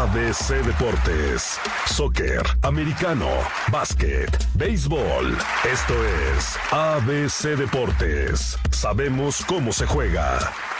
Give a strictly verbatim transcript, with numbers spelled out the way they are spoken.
B C Deportes, soccer, americano, básquet, béisbol. Esto es A B C Deportes. Sabemos cómo se juega.